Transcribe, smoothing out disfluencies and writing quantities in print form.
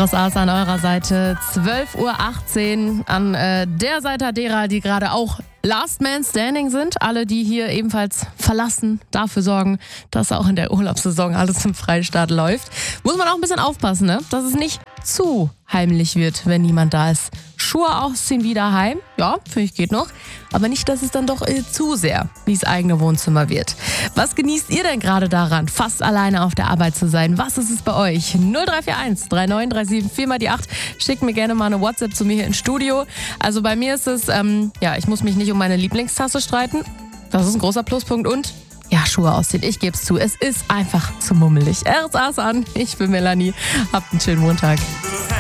RSA ist an eurer Seite. 12:18 Uhr an der Seite derer, die gerade auch Last Man Standing sind. Alle, die hier ebenfalls verlassen, dafür sorgen, dass auch in der Urlaubssaison alles zum Freistart läuft. Muss man auch ein bisschen aufpassen, ne? Dass es nicht zu heimlich wird, wenn niemand da ist. Schuhe ausziehen, wieder heim. Ja, finde ich geht noch. Aber nicht, dass es dann doch zu sehr wie das eigene Wohnzimmer wird. Was genießt ihr denn gerade daran, fast alleine auf der Arbeit zu sein? Was ist es bei euch? 0341 3937 4 mal die 8. Schickt mir gerne mal eine WhatsApp zu mir hier ins Studio. Also bei mir ist es, ich muss mich nicht um meine Lieblingstasse streiten. Das ist ein großer Pluspunkt. Und ja, Schuhe ausziehen. Ich gebe es zu. Es ist einfach zu mummelig. RSA ist an. Ich bin Melanie. Habt einen schönen Montag.